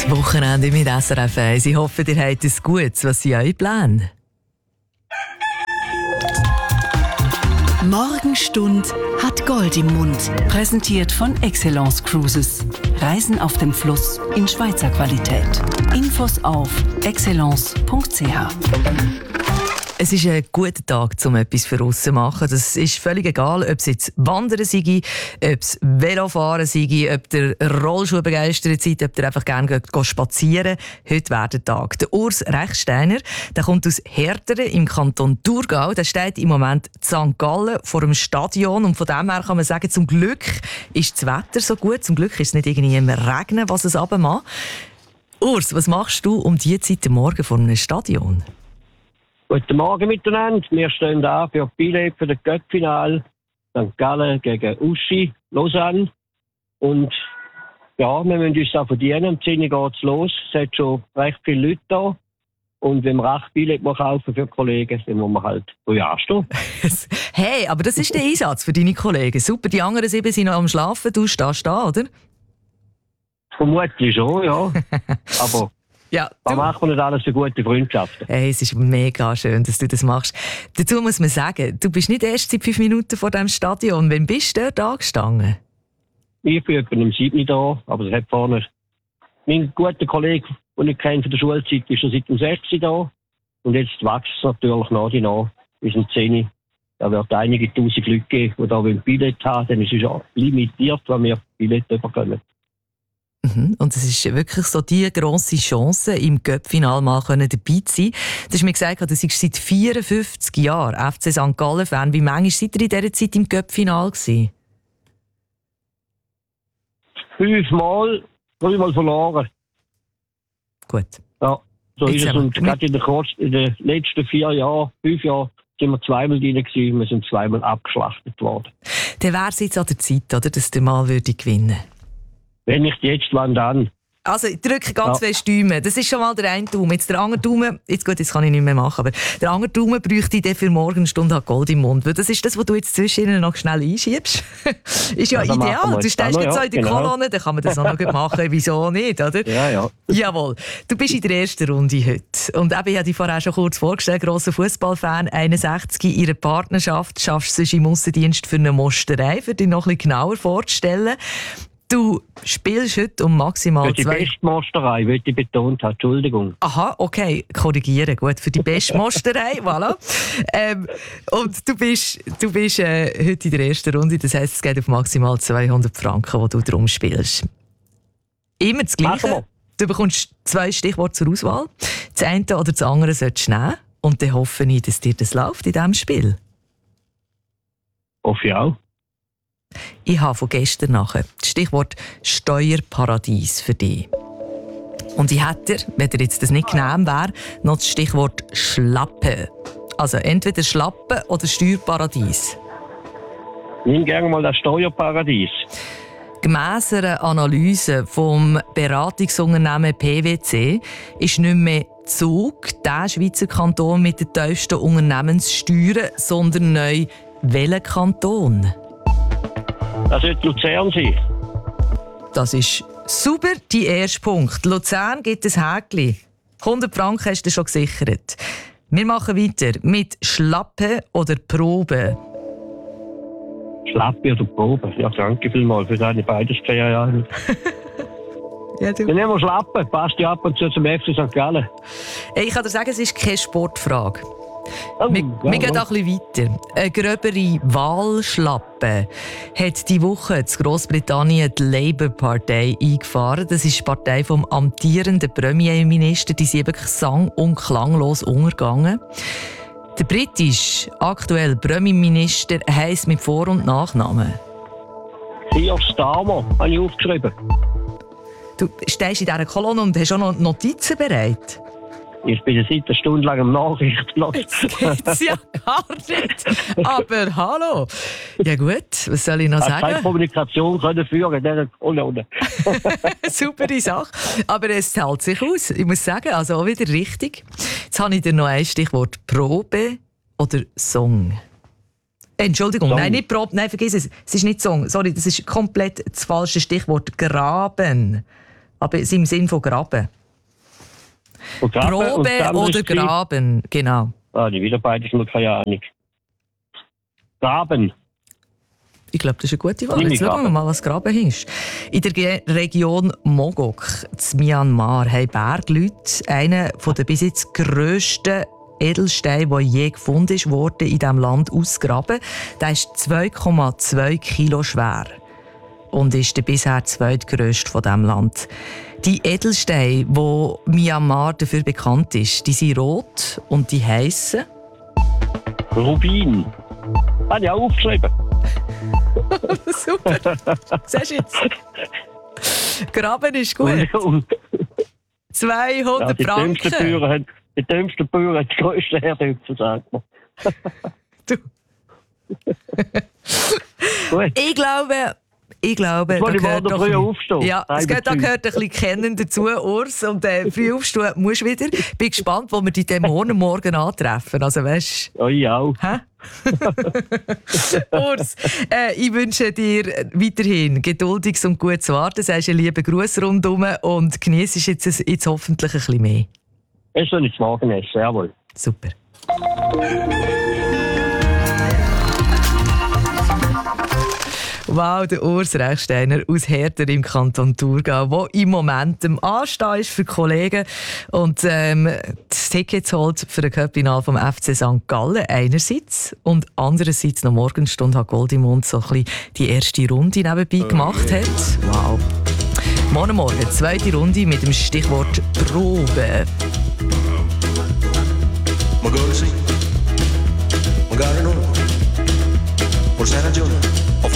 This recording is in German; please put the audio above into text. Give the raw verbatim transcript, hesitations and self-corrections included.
Das Wochenende mit S R F eins. Ich hoffe, ihr habt es gut. Was sind eure Pläne? Morgenstund hat Gold im Mund. Präsentiert von Excellence Cruises. Reisen auf dem Fluss in Schweizer Qualität. Infos auf excellence punkt c h. Es ist ein guter Tag, um etwas für uns zu machen. Das ist völlig egal, ob es jetzt Wandern sei, ob es Velofahren sei, ob ihr Rollschuh begeistert seid, ob ihr einfach gerne geht spazieren. Heute wäre der Tag. Der Urs Rechsteiner, der kommt aus Herderen im Kanton Thurgau. Der steht im Moment in Sankt Gallen vor dem Stadion. Und von dem her kann man sagen, zum Glück ist das Wetter so gut. Zum Glück ist es nicht irgendwie im Regnen, was es runtermacht. Urs, was machst du um diese Zeit am Morgen vor einem Stadion? Guten Morgen miteinander. Wir stehen da für Billett für das Cup-Finale Sankt Gallen gegen Uschi, Lausanne. Und ja, wir müssen uns da verdienen. Um zehn Uhr geht es los. Es hat schon recht viele Leute da. Und wenn wir acht Billett kaufen für die Kollegen, dann muss man halt früh anstehen. Hey, aber das ist der Einsatz für deine Kollegen. Super, die anderen sieben sind noch am Schlafen. Du stehst da, oder? Vermutlich schon, ja. Aber ja, da macht man nicht alles für gute Freundschaften. Hey, es ist mega schön, dass du das machst. Dazu muss man sagen, du bist nicht erst seit fünf Minuten vor dem Stadion. Wann bist du dort angestanden? Ich bin etwa um sieben da, aber das hat vorne... Mein guter Kollege, den ich kenne von der Schulzeit, ist schon seit dem sechs da. Und jetzt wächst es natürlich nach und nach bis um zehn. Da wird einige tausend Leute geben, die da ein Billett haben. Dann ist es ja limitiert, wenn wir Billett bekommen. Mhm. Und es ist wirklich so die grosse Chance, im Cup-Final mal dabei zu sein. Du hast mir gesagt, du bist seit vierundfünfzig Jahren F C Sankt Gallen-Fan. Wie manchmal seid ihr in dieser Zeit im Cup-Final gewesen? Fünfmal, dreimal verloren. Gut. Ja, so Jetzt ist es. Und gerade in, in den letzten vier Jahren, fünf Jahren, sind wir zweimal drin gewesen. Wir sind zweimal abgeschlachtet worden. Dann wäre es jetzt an der Zeit, oder, dass ihr mal gewinnen würdet. Wenn nicht jetzt, wann dann? Also, ich drücke ganz ja. fest Daumen. Das ist schon mal der eine Daumen. Jetzt der andere Daumen, jetzt gut, das kann ich nicht mehr machen, aber der andere Daumen bräuchte ich dann für Morgenstunde hat Gold im Mund. Weil das ist das, was du jetzt zwischen ihnen noch schnell einschiebst. Ist ja, ja ideal. Du stehst jetzt so in der genau. Kolonne, dann kann man das auch noch gut machen. Wieso nicht, oder? Ja, ja. Jawohl. Du bist in der ersten Runde heute. Und eben, ich habe dich vorher schon kurz vorgestellt, grosser Fußballfan, einundsechzig, ihre Partnerschaft schaffst du im Aussendienst für eine Mosterei, für dich noch ein bisschen genauer vorzustellen. Du spielst heute um maximal für die zwei... beste Mosterei, wie ich betont habe. Entschuldigung. Aha, okay, korrigieren, gut. Für die beste Mosterei, voilà. Ähm, und du bist, du bist äh, heute in der ersten Runde, das heisst, es geht auf maximal zweihundert Franken, die du drum spielst. Immer das Gleiche. Du bekommst zwei Stichworte zur Auswahl. Das eine oder das andere solltest du nehmen. Und dann hoffe ich, dass dir das läuft in diesem Spiel. Hoffe ich auch. Ich habe von gestern nachher das Stichwort Steuerparadies für dich. Und ich hätte, wenn dir jetzt das nicht genehm wäre, noch das Stichwort Schlappe. Also entweder Schlappe oder Steuerparadies. Nimm gerne mal das Steuerparadies. Gemäss einer Analyse vom Beratungsunternehmen P W C ist nicht mehr Zug der Schweizer Kanton mit den tiefsten Unternehmenssteuern, sondern neu welcher Kanton? Das sollte Luzern sein. Das ist super, dein erster Punkt. Luzern gibt ein Häkchen. hundert Franken hast du schon gesichert. Wir machen weiter mit Schlappe oder Probe. Schlappe oder Probe? Ja, danke vielmals für deine beides keine Jahre. Ja, du. Dann nehmen wir Schlappe. Passt ja ab und zu zum F C Sankt Gallen. Ich kann dir sagen, es ist keine Sportfrage. Oh, wir, ja, wir gehen ja. auch ein bisschen weiter. Eine gröbere Wahlschlappe hat diese Woche in Grossbritannien die Labour-Partei eingefahren. Das ist die Partei vom amtierenden Premierminister. Die sind wirklich sang- und klanglos untergegangen. Der britische aktuelle Premierminister heisst mit Vor- und Nachnamen. Keir Starmer, habe ich aufgeschrieben. Du stehst in dieser Kolonne und hast auch noch Notizen bereit. Ich bin seit einer Stunde lang am Nachrichten. Das geht's ja gar nicht. Aber hallo. Ja gut, was soll ich noch Ich sagen? keine Kommunikation können führen in dieser Kolonne. Supere Sache. Aber es zahlt sich aus. Ich muss sagen, also auch wieder richtig. Jetzt habe ich dir noch ein Stichwort. Probe oder Song? Entschuldigung, Song. nein, nicht Probe. Nein, vergiss es. Es ist nicht Song. Sorry, das ist komplett das falsche Stichwort. Graben. aber es ist im Sinn von Graben. Und Graben und Probe das andere oder ist- Graben, genau. Ah, die wieder beide ist mir keine Ahnung. Graben. Ich glaube, das ist eine gute Wahl. Nimm Jetzt ich schauen wir Graben. mal, was Graben ist. In der Ge- Region Mogok, in Myanmar, haben Bergleute einen der bis jetzt grössten Edelsteine, der je gefunden ist, wurde in diesem Land ausgegraben. Der ist zwei Komma zwei Kilo schwer und ist der bisher zweitgrösste von diesem Land. Die Edelsteine, wo Myanmar dafür bekannt ist, die sind rot und die heissen. Rubin. Habe ich auch aufgeschrieben. Super. Siehst du jetzt? Graben ist gut. Und, ja, zweihundert die dümmsten Franken. Bauern haben die dümmsten Bauern haben die grössten Herdöpfe, sagt man. Du. Gut. Ich glaube, ich glaube, Jetzt will ich gehört morgen doch früh ein- aufstehen. Ja, es gehört, da Halb gehört ein bisschen Kennen dazu, Urs. Und äh, früh aufstehen musst du wieder. Bin gespannt, wo wir die Dämonen morgen antreffen. Also weißt Ja, ich auch. hä? Urs, äh, ich wünsche dir weiterhin geduldiges und gutes Warten. Sagst einen lieben Gruß rundherum und genießt jetzt, jetzt hoffentlich ein bisschen mehr. Es soll ich morgen essen, jawohl. Super. Wow, der Urs Rechsteiner aus Herter im Kanton Thurgau, der im Moment am Anstehen ist für Kollegen und ähm, das Tickets holt für den Cup-Final vom F C Sankt Gallen einerseits und andererseits noch Morgenstunde hat Goldimund so ein bisschen die erste Runde nebenbei gemacht hat. Wow. Morgen Morgen, zweite Runde mit dem Stichwort Probe. Ma cosa sì? Magari no. Forse hai ragione.